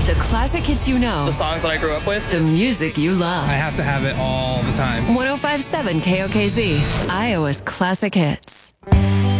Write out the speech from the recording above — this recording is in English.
The classic hits you know. The songs that I grew up with. The music you love. I have to have it all the time. 105.7 KOKZ, Iowa's classic hits.